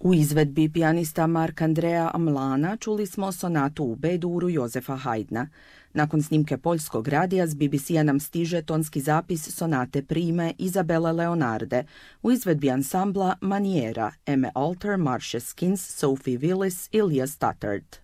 U izvedbi pijanista Marc-Andrea Amlana čuli smo sonatu u B-duru Jozefa Haydna. Nakon snimke poljskog radija s BBC-a nam stiže tonski zapis sonate Prime Izabele Leonarde u izvedbi ansambla Maniera, Emme Alter, Marcia Skins, Sophie Willis i Leah Stuttard.